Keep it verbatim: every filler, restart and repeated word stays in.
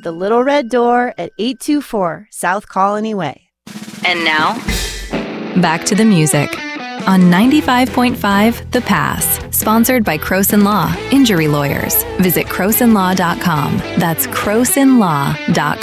The Little Red Door at eight two four South Colony Way. And now, back to the music on ninety-five point five The Pass, sponsored by Croson Law, Injury Lawyers. Visit croson law dot com. That's croson law dot